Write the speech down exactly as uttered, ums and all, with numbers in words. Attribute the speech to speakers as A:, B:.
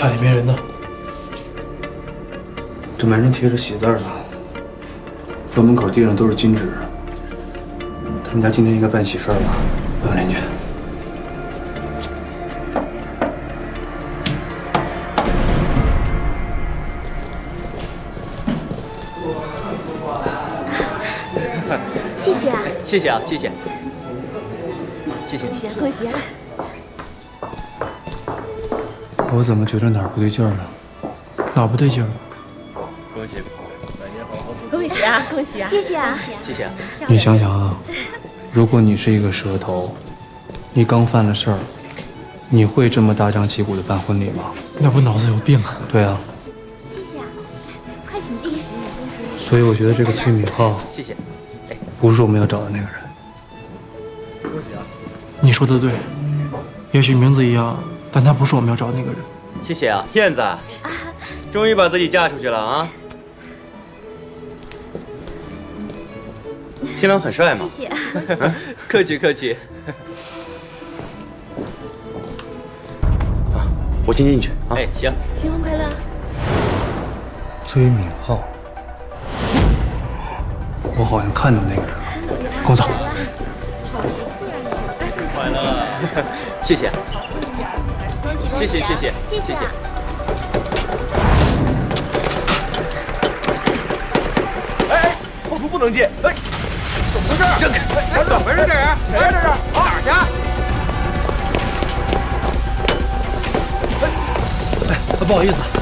A: 家里没人呢。
B: 这门上贴着喜字呢，院门口地上都是金纸。他们家今天应该办喜事吧？问问邻居。
C: 谢谢啊！
D: 谢谢啊！谢谢，谢谢，
C: 恭喜恭喜啊！
B: 我怎么觉得哪儿不对劲儿呢？
A: 哪儿不对劲儿？
D: 恭喜，百年好合。
C: 恭喜啊！恭喜啊！谢谢啊！
D: 谢谢啊！
B: 你想想啊，如果你是一个蛇头，你刚犯了事儿，你会这么大张旗鼓的办婚礼吗？
A: 那不脑子有病啊！
B: 对啊。
C: 谢谢啊！快请进。恭喜恭喜！
B: 所以我觉得这个崔敏浩，
D: 谢谢。
B: 不是我们要找的那个人。
D: 恭喜啊！
A: 你说的对，也许名字一样，但他不是我们要找的那个人。
D: 谢谢啊，燕子，终于把自己嫁出去了啊！新郎很帅吗？
C: 谢谢，
D: 客气客气。啊，我先进去啊。哎，行。
C: 新婚快乐！
B: 崔敏浩。 我好像看到那个人了，跟我走。
D: 快乐，谢谢，
C: 恭喜恭喜！
D: 谢谢谢谢
C: 谢谢。
D: 哎哎，后厨不能进！哎，怎么回事？这哎，怎么回事？这人谁呀？这是哪儿去？
A: 哎，不好意思。